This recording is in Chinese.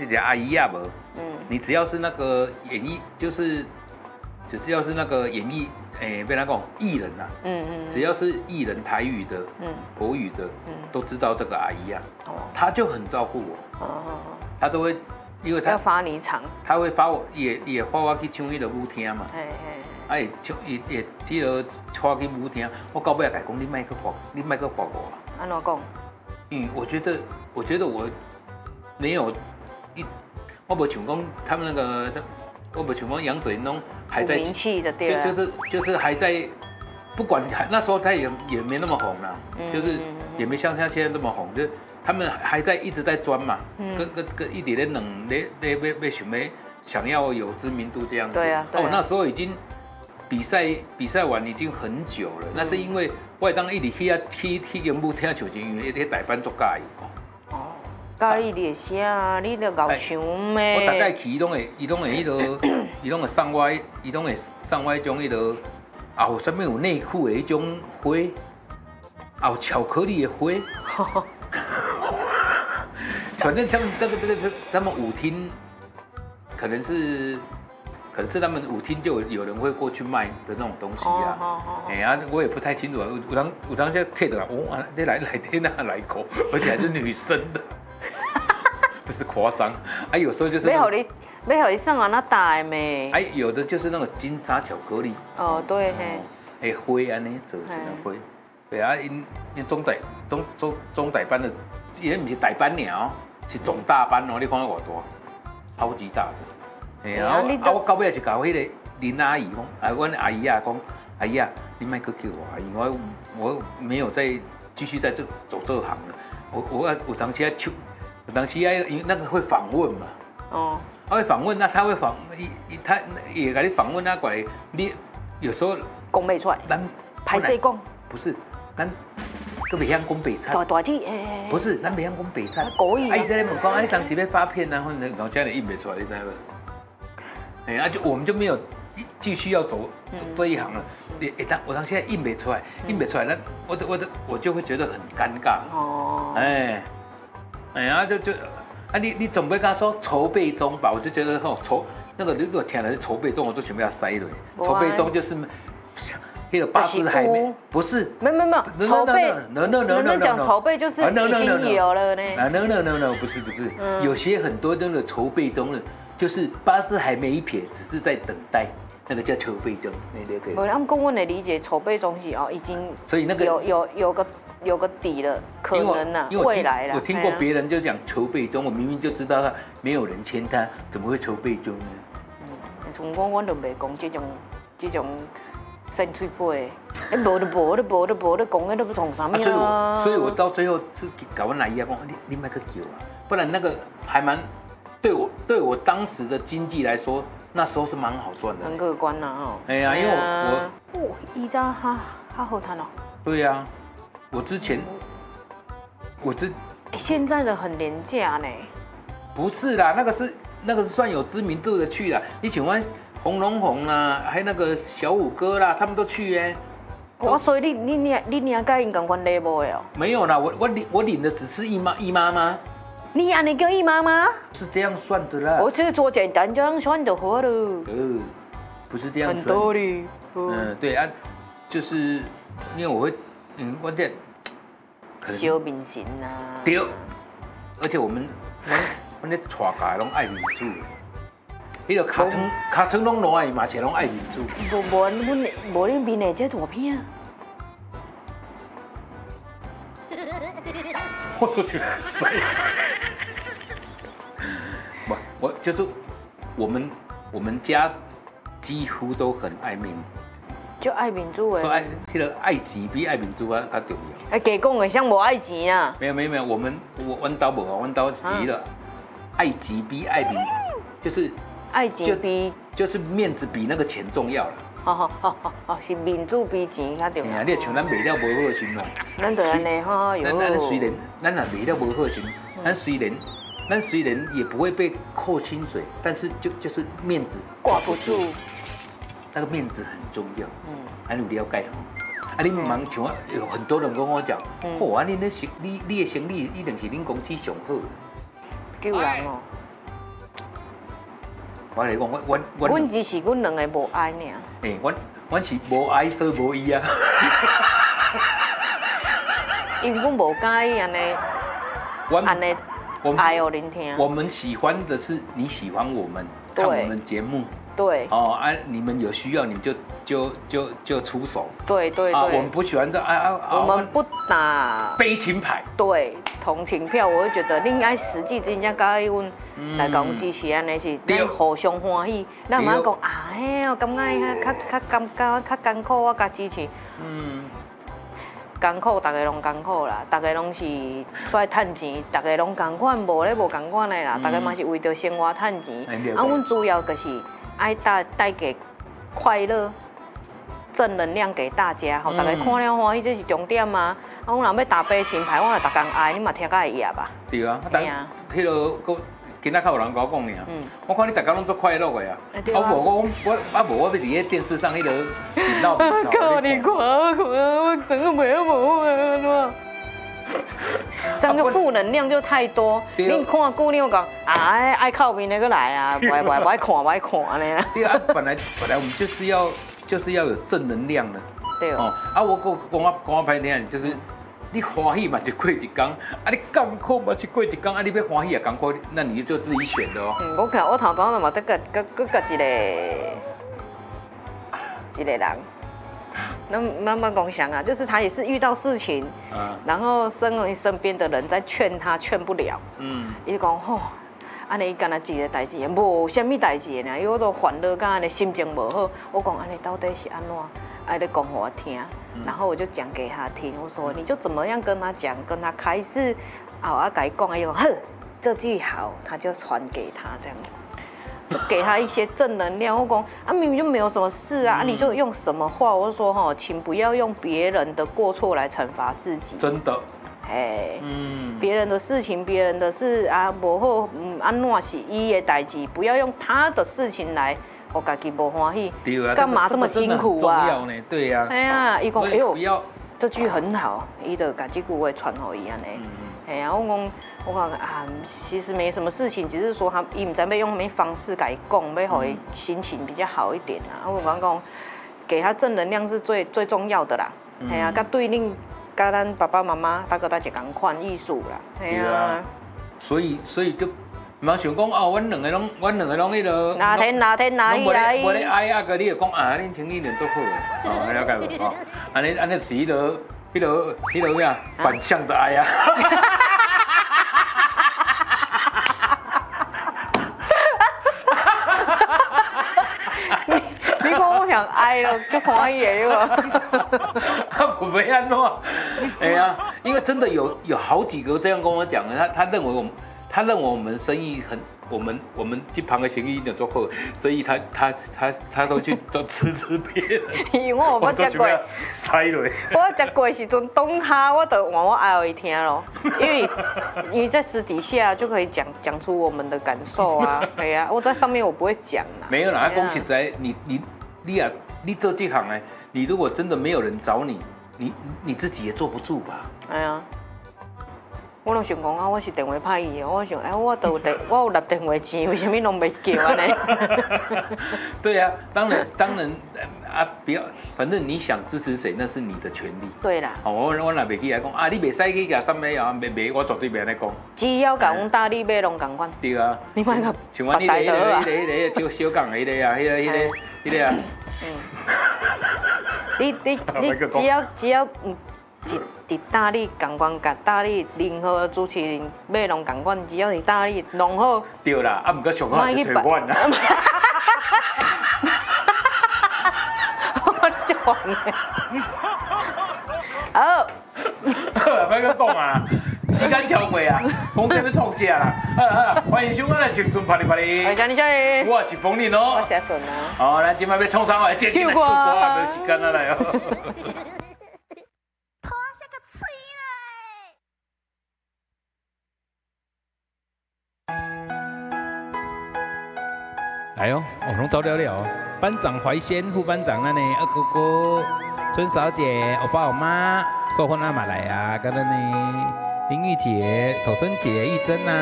一个阿姨呀不？你只要是那个演艺，只要是那个演艺，被他讲艺人呐，只要是艺人台语的，国语的，都知道这个阿姨呀，他就很照顾我，他都会，因为他要发你场， 他会发我，也发我去唱迄个舞厅嘛，也这个发去舞厅，我到尾也讲，你卖去发我， 安怎讲？ 我觉得我没有我不像讲他们那个，我不像讲杨子荣还在名气的对， 就是还在，不管那时候他也没那么红啦，就是也没像他现在这么红，就他们还在一直在钻嘛，跟一点点冷，被想要有知名度这样子。 对啊。 那时候已经比赛完已经很久了，那是因为我当一直去演舞厅唱因为迄台班足介意。 介意你的声，你著咬唱咩？ 我大概去，伊拢会送我迄种迄个，有啥物有内裤的迄种花，有巧克力的花。反正他们他们舞厅，可能是他们舞厅就有人会过去卖的那种东西啊。我也不太清楚啊。有当下客的你来天哪来过，而且还是女生的。这是夸张，有时候就是要你送安那大的咩？ 有的就是那个金沙巧克力。 对嘿。 花安尼做成的花，对啊，因中大班的，也不是大班鸟，是中大班哦，你看偌大，超级大的。我到尾是搞迄个林阿姨讲，阮阿姨啊讲，阿姨啊，你莫去叫我阿姨，我没有再继续在走这行了，我当时因为那个会访问嘛，他会访问，那他会他也给你访问，过来，你有时候讲不出来，拍摄讲， 不是，咱都袂晓讲白菜， 大体， 不是，咱袂晓讲白菜， 故意， 伊在那问讲，你当时要发片啊，然后家里印不出来，你知道不？我们就没有继续要走这一行了。我当现在印不出来，那我就会觉得很尴尬。你总不会跟他说筹备中吧？我就觉得那个如果填的是筹备中，我就全部要塞了。筹备中就是那个八字还没，不是， 没有筹备，能讲筹备就是已经有了呢。 No， 不是，有些很多那个筹备中的，就是八字还没撇，只是在等待，那个叫筹备中，那个可以。 我按顾问的理解，筹备中是已经， 所以那个有个底了，可能啊，未来啦。 我听过别人就讲筹备中，我明明就知道他没有人签他，怎么会筹备中呢？ 从我都袂讲这种生脆皮的，无的讲的都不同啥物啊。 所以我到最后是搞我阿姨讲，你莫去叫啊，不然那个还蛮对我当时的经济来说，那时候是蛮好赚的， 很可观呐因为我依家哈好谈哦。 对呀， 现在的很廉价呢。 不是啦，那个是算有知名度的去啦。你请问洪龙宏啦，还有那个小五哥啦，他们都去耶。 所以你也跟因同款 level 的哦？ 没有啦，我领的只是姨妈吗？ 你安尼叫姨妈吗？ 是这样算的啦。 我只是做简单这样算就好了。 不是这样算。 很多的。 对啊，就是因为我这小明星啊。 对，而且我咧带家拢爱民主，迄个卡层拢拢爱嘛，是拢爱民主。 无恁面的这大片。 我都觉得帅。我就是我们家几乎都很爱民。 就爱民主诶， 迄个爱钱比爱民主较重要。 加讲的像无爱钱啊？ 没有，阮兜无啊，阮兜是迄个爱钱比爱民，就是爱钱比就是面子比那个钱重要了。 是民主比钱较重要。 你像咱卖了无好心啦， 咱就安尼哈， 咱虽然咱也卖了无好心，咱虽然也不会被扣薪水，但是就是面子挂不住。 那个面子很重要，你有了解吼？你忙像有很多人跟我讲，你的生意一定是恁公司上好。 救人哦！ 我来讲， 阮只是阮两个无爱尔。 阮是无爱说无伊啊。 因为阮无介意安尼爱互恁听。 我们喜欢的是你喜欢我们，看我们节目。 对。 哦啊，你们有需要你就出手。 对。 啊，我们不喜欢的我们不打悲情牌。 对，同情票，我会觉得恁爱实际真正介意阮来甲阮支持，安尼是咱互相欢喜。咱唔好讲嘿哦，感觉较艰苦，我甲支持。艰苦，大家拢艰苦啦，大家拢是出来趁钱，大家拢共款，无咧无共款的啦，大家嘛是为着生活趁钱。啊，阮主要就是爱带给快乐、正能量给大家，吼，大家看了欢喜，这是重点啊。啊，阮若要打悲情牌，我若逐工爱，你嘛听甲会厌吧？ 对啊，但迄落今仔较有人甲我讲尔，我看你大家拢做快乐的啊，无我要伫咧电视上迄落频道。 靠你看，我整个没有啊！这样就负能量就太多。你看久，你又讲爱靠边那个来啊，不爱看呢。 对啊，本来我们就是要有正能量的。 对哦。 啊，我讲我歹听，就是。你欢喜嘛就过一天，啊你艰苦嘛就过一天，啊你要欢喜也艰苦，那你就自己选的哦。 我头头嘛得甲一个人，那慢慢讲想啊，就是他也是遇到事情，然后身边的人在劝他，劝不了，伊讲吼，安尼干那一个代志，无虾米代志呢，因为我都烦恼，甲安尼心情无好，我讲安尼到底是安怎？爱在讲给我听，然后我就讲给他听。我说你就怎么样跟他讲，跟他开示。啊，改讲哎呦，呵，这句好，他就传给他这样，给他一些正能量。我讲啊，明明就没有什么事啊，你就用什么话？我就说哈，请不要用别人的过错来惩罚自己。 真的。 别人的事情，别人的事啊，无好，安怎是伊的代志，不要用他的事情来。我自己不欢喜，干嘛这么辛苦啊？ 重要呢，对呀。 哎呀，伊讲哎呦，这句很好，伊就把这句话传给伊安尼。哎呀，我讲啊，其实没什么事情，只是说伊唔知要用什么方式来讲，要让伊心情比较好一点啊。我讲给他正能量是最重要的啦。哎呀，甲对恁甲咱爸爸妈妈大哥大姐同款艺术啦。哎呀， 所以就。唔想讲哦，阮两个拢迄落， 哪天无咧爱啊个，你就讲啊，恁情侣连做好诶，哦，了解无？哦，安尼是迄落咩啊？反向的爱啊！ 你讲我想爱咯，就欢喜诶， 啊，不要安怎？哎呀，因为真的有好几个这样跟我讲的，他认为我们生意我们这旁的生意一点做好，所以他都去都支持别人。 因为我吃过， 塞落。 我吃过时阵，当下我就换我爱伊听咯，因为在私底下就可以讲出我们的感受啊，对啊，我在上面我不会讲啦。 没有啦，讲实在，你做这行呢，你如果真的没有人找你自己也坐不住吧？ 哎呀。我拢想讲啊，我是电话歹去，我想我有立电话钱，为什么拢袂叫安尼？ 对啊，当然啊，不要，反正你想支持谁那是你的权利。 对啦。 哦，我若袂去来讲啊，你袂使去甲什么啊，袂，我绝对袂安尼讲。 只要甲阮大力买拢共款。 对啊。 你莫甲像阮迄个小港迄个啊，迄个啊。 你只要伫大力共款，甲大力任何主持人买拢共款，只要是大力弄好。 对啦，啊，毋过上好就找阮啦。 我就烦嘞。好。 别个讲啊，时间超过啊，讲这要创啥啦？好，欢迎收看咱青春啪哩啪哩。 我是你小姐， 我是冯林哦。 我是阿准啊。 好，咱今摆要创啥话？接进来唱歌啊，没时间啊来哦。来哦，拢走了了。班长怀仙，副班长那呢，二哥哥、孙小姐、欧巴欧妈、寿婚阿玛来啊，跟着呢，林玉姐、守春姐、玉珍啊。